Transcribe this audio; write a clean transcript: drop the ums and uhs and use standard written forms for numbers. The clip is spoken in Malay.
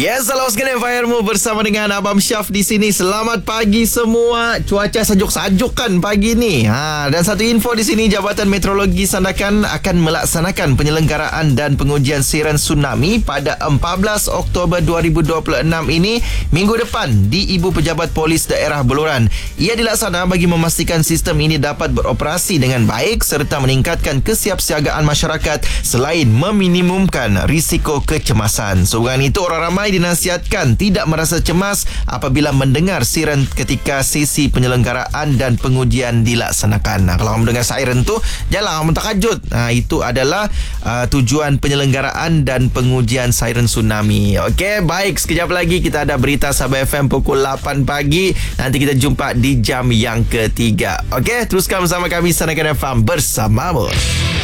Yes, salam sekalian Firemu bersama dengan Abang Syaf di sini. Selamat pagi semua. Cuaca sejuk-sejuk kan pagi ni. Dan satu info di sini, Jabatan Meteorologi Sandakan akan melaksanakan penyelenggaraan dan pengujian siren tsunami pada 14 Oktober 2026 ini, minggu depan di Ibu Pejabat Polis Daerah Beluran. Ia dilaksana bagi memastikan sistem ini dapat beroperasi dengan baik serta meningkatkan kesiapsiagaan masyarakat selain meminimumkan risiko kecemasan. Sehubungan itu, orang ramai dinasihatkan tidak merasa cemas apabila mendengar siren ketika sesi penyelenggaraan dan pengujian dilaksanakan. Kalau kamu dengar siren tu, janganlah kamu terkejut. Itu adalah tujuan penyelenggaraan dan pengujian siren tsunami. Okey, baik. Sekejap lagi kita ada berita Sabah FM pukul 8 pagi. Nanti kita jumpa di jam yang ketiga. Okey, teruskan bersama kami Sandakan FM bersamamu.